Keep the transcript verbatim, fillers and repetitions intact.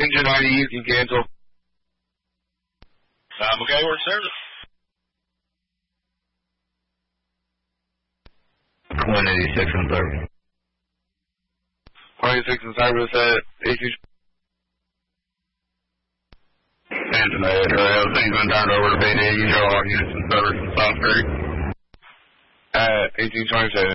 Engine ninety, you can cancel. Um, okay, we're in service. one eighty-six in service. one eighty-six in service at A C. Phantom eight, everything's been turned over to P D. You know all units in service in South Creek. At eighteen twenty-seven,